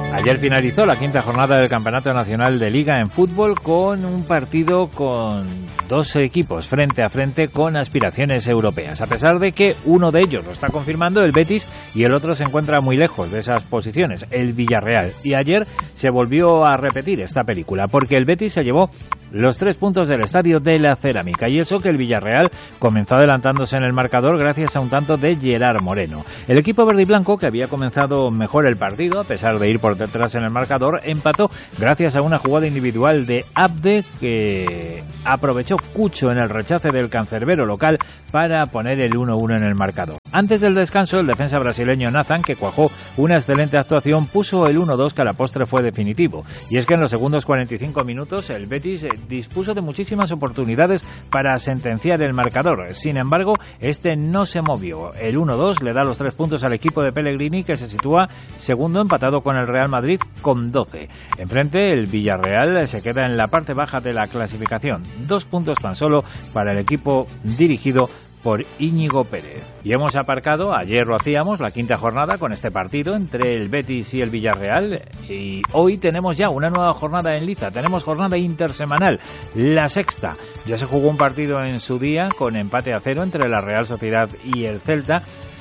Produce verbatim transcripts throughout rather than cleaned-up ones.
Ayer finalizó la quinta jornada del Campeonato Nacional de Liga en fútbol con un partido con dos equipos frente a frente con aspiraciones europeas. A pesar de que uno de ellos lo está confirmando, el Betis, y el otro se encuentra muy lejos de esas posiciones, el Villarreal. Y ayer se volvió a repetir esta película porque el Betis se llevó los tres puntos del Estadio de la Cerámica, y eso que el Villarreal comenzó adelantándose en el marcador gracias a un tanto de Gerard Moreno. El equipo verde y blanco, que había comenzado mejor el partido a pesar de ir por detrás en el marcador, empató gracias a una jugada individual de Abde que aprovechó Cucho en el rechace del cancerbero local para poner el uno uno en el marcador. Antes del descanso, el defensa brasileño Nathan, que cuajó una excelente actuación, puso el uno dos que a la postre fue definitivo. Y es que en los segundos cuarenta y cinco minutos el Betis dispuso de muchísimas oportunidades para sentenciar el marcador. Sin embargo, este no se movió. El uno dos le da los tres puntos al equipo de Pellegrini, que se sitúa segundo empatado con el Real Madrid con doce. Enfrente, el Villarreal se queda en la parte baja de la clasificación. Dos puntos tan solo para el equipo dirigido por Íñigo Pérez. Y hemos aparcado, ayer lo hacíamos, la quinta jornada con este partido entre el Betis y el Villarreal, y hoy tenemos ya una nueva jornada en liza, tenemos jornada intersemanal, la sexta. Ya se jugó un partido en su día con empate a cero entre la Real Sociedad y el Celta,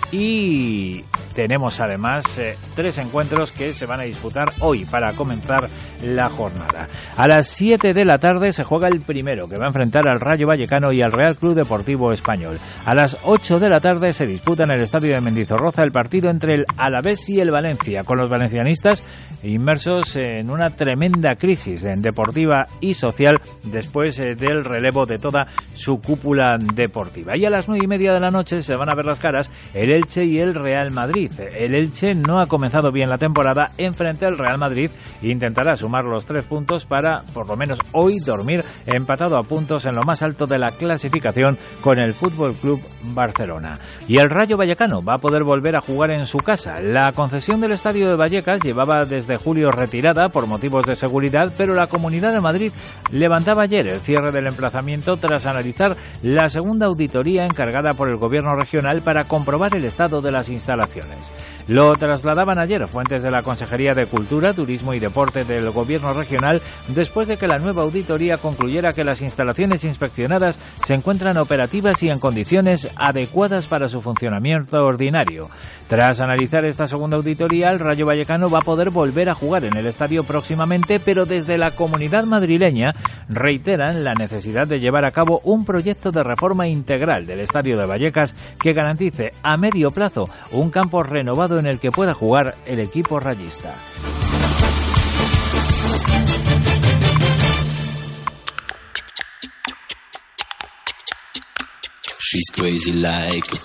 y tenemos además eh, tres encuentros que se van a disputar hoy para comenzar la jornada. A las siete de la tarde se juega el primero, que va a enfrentar al Rayo Vallecano y al Real Club Deportivo Español. A las ocho de la tarde se disputa en el estadio de Mendizorroza el partido entre el Alavés y el Valencia, con los valencianistas inmersos en una tremenda crisis en deportiva y social después eh, del relevo de toda su cúpula deportiva. Y a las nueve y media de la noche se van a ver las caras el Elche y el Real Madrid. El Elche no ha comenzado bien la temporada enfrente al Real Madrid e intentará sumar los tres puntos para, por lo menos hoy, dormir empatado a puntos en lo más alto de la clasificación con el Fútbol Club Barcelona. Y el Rayo Vallecano va a poder volver a jugar en su casa. La concesión del estadio de Vallecas llevaba desde julio retirada por motivos de seguridad, pero la Comunidad de Madrid levantaba ayer el cierre del emplazamiento tras analizar la segunda auditoría encargada por el gobierno regional para comprobar el estado de las instalaciones. Lo trasladaban ayer fuentes de la Consejería de Cultura, Turismo y Deporte del Gobierno regional después de que la nueva auditoría concluyera que las instalaciones inspeccionadas se encuentran operativas y en condiciones adecuadas para su funcionamiento ordinario. Tras analizar esta segunda auditoría, el Rayo Vallecano va a poder volver a jugar en el estadio próximamente, pero desde la Comunidad madrileña reiteran la necesidad de llevar a cabo un proyecto de reforma integral del estadio de Vallecas que garantice a medio plazo un campo renovado en el que pueda jugar el equipo rayista. She's crazy like